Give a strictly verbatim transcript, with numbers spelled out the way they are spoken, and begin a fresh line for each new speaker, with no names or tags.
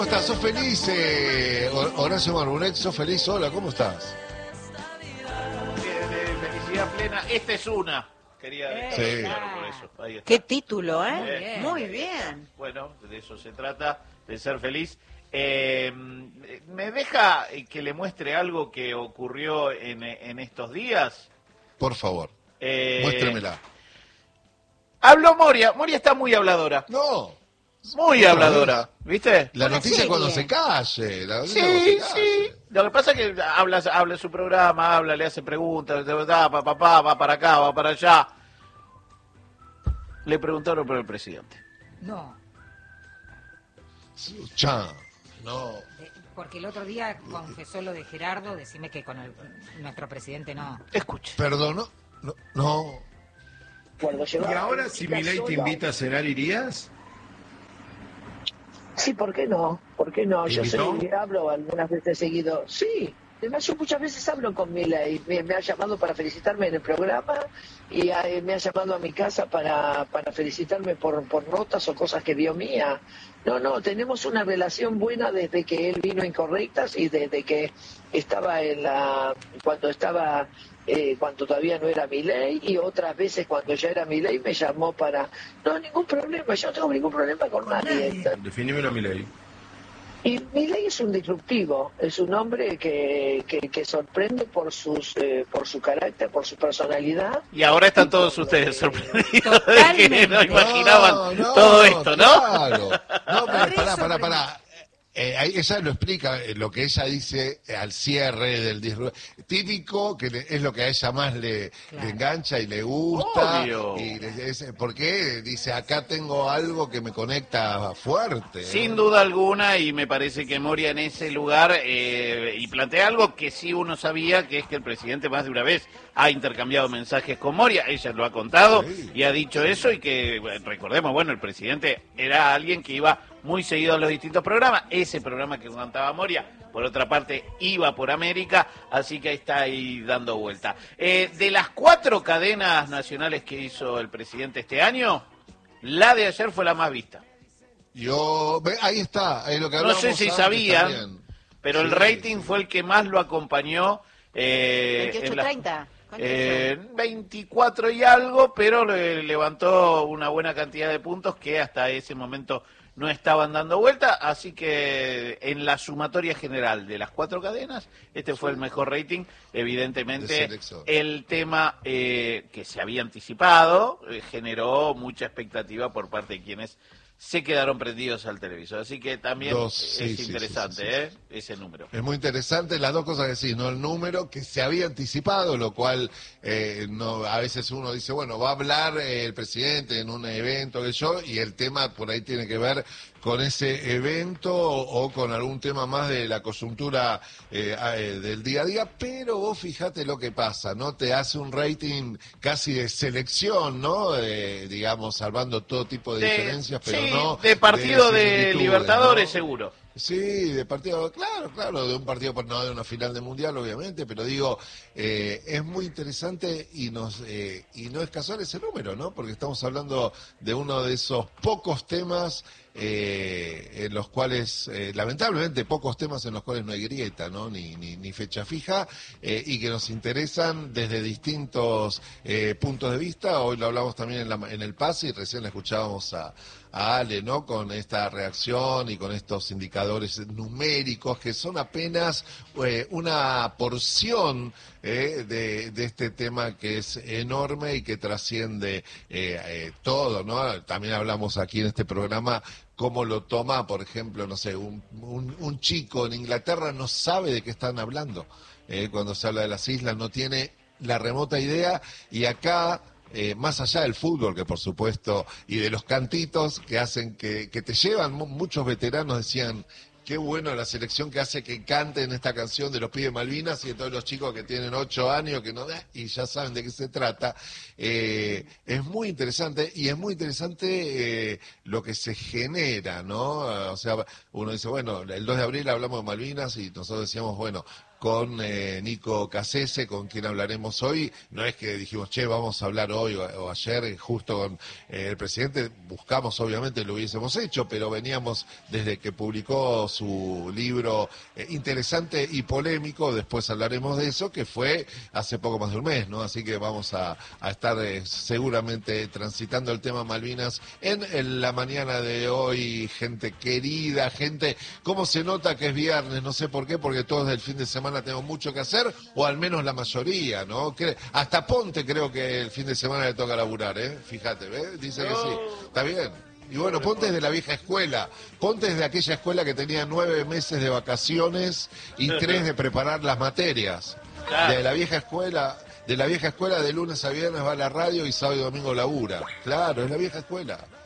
¿Cómo estás? ¿Sos feliz? Eh, Horacio Marbunet, ¿sos feliz? Hola, ¿cómo estás?
De, de felicidad plena. Esta es una. Quería
Sí.
claro por eso. Ahí está.
Qué título, ¿eh?
Muy bien.
Muy bien.
Bueno, de eso se trata, de ser feliz. Eh, ¿Me deja que le muestre algo que ocurrió en, en estos días?
Por favor,
Eh,
muéstremela.
Habló Moria. Moria está muy habladora.
No.
Muy habladora, ¿viste?
La
Una
noticia
serie.
cuando se calle. La noticia
Sí,
cuando se
sí.
calle.
Lo que pasa es que habla, habla en su programa, habla, le hace preguntas, va para papá, va para acá, va para allá. Le preguntaron por el presidente.
No,
Chan. No.
eh, porque el otro día confesó lo de Gerardo, decime que con el, nuestro presidente no.
Escuche.
Perdón, no. No.
Y ahora, si Milei te invita a cenar, ¿irías?
Sí, ¿por qué no? ¿Por qué no?
¿Te
Yo
invitó?
soy, hablo algunas veces seguido. Sí, además yo muchas veces hablo con Milei. Me, me ha llamado para felicitarme en el programa y ha- me ha llamado a mi casa para, para felicitarme por, por notas o cosas que vio mía. No, no, tenemos una relación buena desde que él vino a Incorrectas y desde que estaba en la... cuando estaba... Eh, cuando todavía no era Milei y otras veces cuando ya era Milei me llamó para... No, ningún problema, yo no tengo ningún problema con nadie.
Definímelo a Milei.
Y Milei es un disruptivo, es un hombre que, que, que sorprende por sus eh, por su carácter, por su personalidad.
Y ahora están todos ustedes sorprendidos de que
Totalmente.
no imaginaban
No, no,
todo esto, ¿no?
Claro. No, pero
Re
pará, pará,
sorprendente.
pará. Eh, ahí ella lo explica, eh, lo que ella dice eh, al cierre del disru- típico, que le- es lo que a ella más le,
Claro.
le engancha y le gusta.
Obvio.
Y le- es- porque dice, acá tengo algo que me conecta fuerte.
Sin duda alguna, y me parece que Moria en ese lugar, eh, y plantea algo que sí uno sabía, que es que el presidente más de una vez ha intercambiado mensajes con Moria, ella lo ha contado
Sí.
y ha dicho eso, y que, bueno, recordemos, bueno, el presidente era alguien que iba muy seguido a los distintos programas, ese programa que contaba Moria, por otra parte, iba por América, así que está ahí dando vuelta. Eh, de las cuatro cadenas nacionales que hizo el presidente este año, la de ayer fue la más vista.
Yo, ve, ahí está, ahí lo que
No
hablamos
sé si
antes
sabían,
también.
pero el
Sí,
rating
sí.
fue el que más lo acompañó. Eh,
veintiocho
en la-
treinta. ¿Cuánto
eh, veinticuatro y algo, pero le levantó una buena cantidad de puntos que hasta ese momento no estaban dando vuelta, así que en la sumatoria general de las cuatro cadenas, este fue el mejor rating.
De
Evidentemente,
selección.
el tema eh, que se había anticipado eh, generó mucha expectativa por parte de quienes se quedaron prendidos al televisor, así que también
Dos,
es
sí, sí,
interesante,
sí, sí, sí,
¿eh? Ese número.
Es muy interesante las dos cosas que decís, ¿no? El número que se había anticipado, lo cual eh, no, a veces uno dice, bueno, va a hablar eh, el presidente en un evento que yo, y el tema por ahí tiene que ver con ese evento o, o con algún tema más de la coyuntura eh, a- eh, del día a día, pero vos fíjate lo que pasa, ¿no? Te hace un rating casi de selección, ¿no? Eh, digamos, salvando todo tipo de, diferencias, pero
sí,
no
de partido de,
similitudes,
Libertadores,
¿no?
seguro.
Sí, de partido, claro, claro, de un partido, pues, no de una final de mundial, obviamente, pero digo, eh, es muy interesante y nos eh, y no es casual ese número, ¿no? Porque estamos hablando de uno de esos pocos temas eh, en los cuales, eh, lamentablemente, pocos temas en los cuales no hay grieta, ¿no? Ni, ni, ni fecha fija, eh, y que nos interesan desde distintos eh, puntos de vista. Hoy lo hablamos también en, la, en el pase y recién la escuchábamos a a Ale, ¿no? Con esta reacción y con estos indicadores numéricos que son apenas eh, una porción eh, de, de este tema que es enorme y que trasciende eh, eh, todo, ¿no? También hablamos aquí en este programa cómo lo toma, por ejemplo, no sé, un, un, un chico en Inglaterra no sabe de qué están hablando. Eh, cuando se habla de las islas no tiene la remota idea, y acá eh, más allá del fútbol, que por supuesto, y de los cantitos que hacen que, que te llevan, mu- muchos veteranos decían, qué bueno la selección que hace que canten esta canción de los pibes Malvinas, y de todos los chicos que tienen ocho años que no y ya saben de qué se trata. Eh, es muy interesante, y es muy interesante eh, lo que se genera, ¿no? O sea, uno dice, bueno, el dos de abril hablamos de Malvinas y nosotros decíamos, bueno, con eh, Nico Cassese, con quien hablaremos hoy. No es que dijimos, che, vamos a hablar hoy o, o ayer justo con eh, el presidente, buscamos, obviamente lo hubiésemos hecho, pero veníamos desde que publicó su libro eh, interesante y polémico, después hablaremos de eso, que fue hace poco más de un mes, ¿no? Así que vamos a, a estar eh, seguramente transitando el tema Malvinas en, en la mañana de hoy, gente querida, gente, ¿cómo se nota que es viernes? No sé por qué, porque todos el fin de semana tenemos mucho que hacer, o al menos la mayoría, ¿no? Que, hasta Ponte creo que el fin de semana le toca laburar, ¿eh? Fíjate, ¿ves? Dice que sí. Está bien. Y bueno, Ponte es de la vieja escuela. Ponte es de aquella escuela que tenía nueve meses de vacaciones y tres de preparar las materias. Claro. De la vieja escuela, de la vieja escuela de lunes a viernes va a la radio y sábado y domingo labura. Claro, es la vieja escuela.